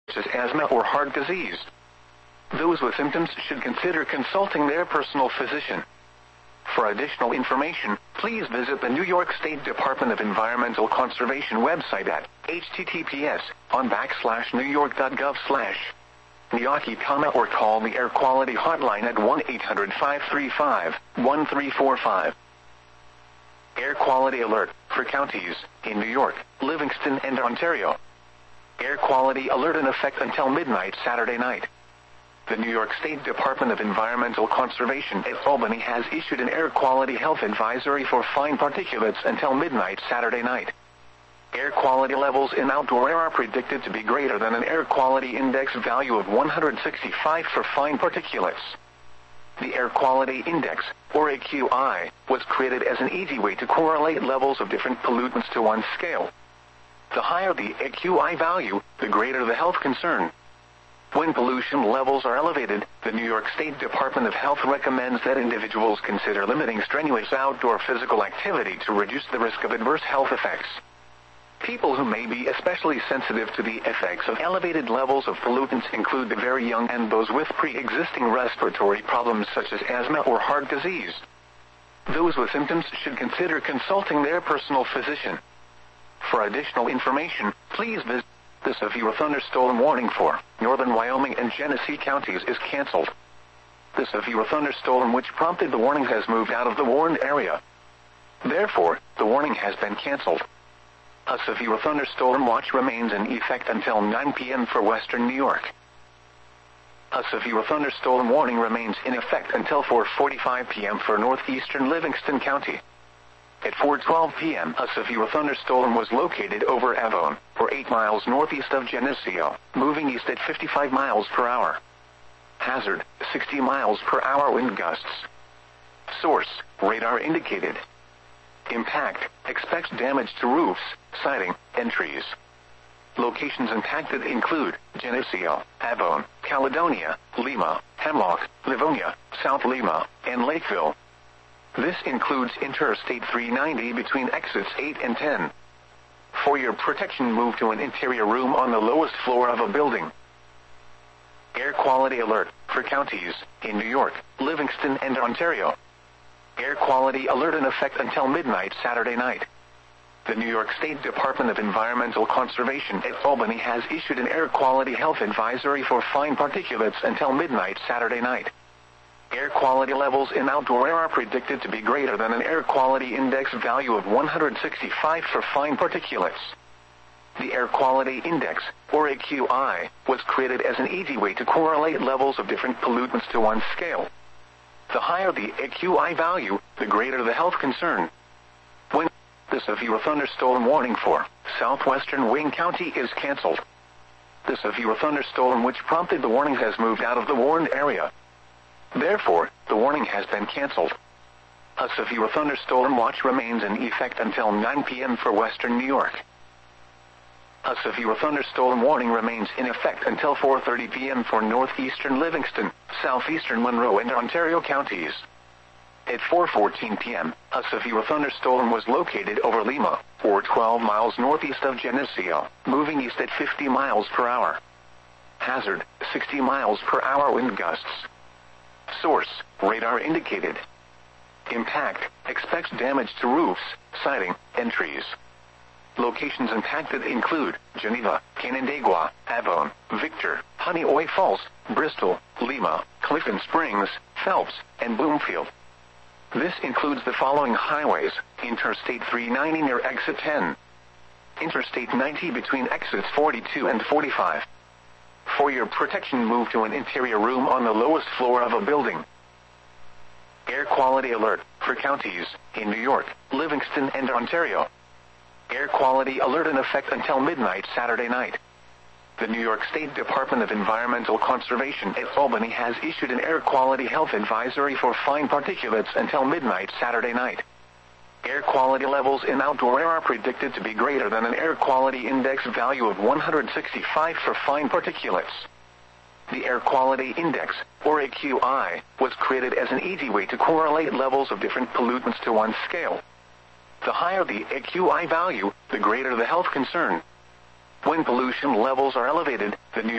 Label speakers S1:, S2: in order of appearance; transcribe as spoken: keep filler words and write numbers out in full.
S1: such as asthma or heart disease. Those with symptoms should consider consulting their personal physician. For additional information, please visit the New York State Department of Environmental Conservation website at h t t p s on backslash new york dot gov slash Niyaki, or call the Air Quality Hotline at one eight hundred five three five one three four five. Air Quality Alert for counties in New York, Livingston, and Ontario. Air Quality Alert in effect until midnight Saturday night. The New York State Department of Environmental Conservation at Albany has issued an air quality health advisory for fine particulates until midnight Saturday night. Air quality levels in outdoor air are predicted to be greater than an air quality index value of one hundred sixty-five for fine particulates. The Air Quality Index, or A Q I, was created as an easy way to correlate levels of different pollutants to one scale. The higher the A Q I value, the greater the health concern. When pollution levels are elevated, the New York State Department of Health recommends that individuals consider limiting strenuous outdoor physical activity to reduce the risk of adverse health effects. People who may be especially sensitive to the effects of elevated levels of pollutants include the very young and those with pre-existing respiratory problems such as asthma or heart disease. Those with symptoms should consider consulting their personal physician. For additional information, please visit the severe thunderstorm warning for northern Wyoming and Genesee counties is canceled. The severe thunderstorm which prompted the warning has moved out of the warned area. Therefore, the warning has been canceled. A severe thunderstorm watch remains in effect until nine p m for western New York. A severe thunderstorm warning remains in effect until four forty-five p m for northeastern Livingston County. At four twelve p m, a severe thunderstorm was located over Avon, or eight miles northeast of Geneseo, moving east at fifty-five miles per hour. Hazard, sixty miles per hour wind gusts. Source, radar indicated. Impact, expects damage to roofs, siding, and trees. Locations impacted include Geneseo, Avon, Caledonia, Lima, Hemlock, Livonia, South Lima, and Lakeville. This includes Interstate three ninety between exits eight and ten. For your protection, move to an interior room on the lowest floor of a building. Air Quality Alert for counties in New York, Livingston, and Ontario. Air Quality Alert in effect until midnight Saturday night. The New York State Department of Environmental Conservation at Albany has issued an air quality health advisory for fine particulates until midnight Saturday night. Air quality levels in outdoor air are predicted to be greater than an air quality index value of one hundred sixty-five for fine particulates. The Air Quality Index, or A Q I, was created as an easy way to correlate levels of different pollutants to one scale. The higher the A Q I value, the greater the health concern. When the severe thunderstorm warning for southwestern Wayne County is canceled. The severe thunderstorm which prompted the warning has moved out of the warned area. Therefore, the warning has been canceled. A severe thunderstorm watch remains in effect until nine p m for western New York. A severe thunderstorm warning remains in effect until four thirty p m for northeastern Livingston, southeastern Monroe, and Ontario counties. At four fourteen p m, a severe thunderstorm was located over Lima, or twelve miles northeast of Geneseo, moving east at fifty miles per hour. Hazard, sixty miles per hour wind gusts. Source, radar indicated. Impact, expects damage to roofs, siding, and trees. Locations impacted include Geneva, Canandaigua, Avon, Victor, Honeoye Falls, Bristol, Lima, Clifton Springs, Phelps, and Bloomfield. This includes the following highways: Interstate three ninety near exit ten. Interstate ninety between exits forty-two and forty-five. For your protection, move to an interior room on the lowest floor of a building. Air Quality Alert for counties in New York, Livingston, and Ontario. Air Quality Alert in effect until midnight Saturday night. The New York State Department of Environmental Conservation at Albany has issued an air quality health advisory for fine particulates until midnight Saturday night. Air quality levels in outdoor air are predicted to be greater than an air quality index value of one hundred sixty-five for fine particulates. The Air Quality Index, or A Q I, was created as an easy way to correlate levels of different pollutants to one scale. The higher the A Q I value, the greater the health concern. When pollution levels are elevated, the New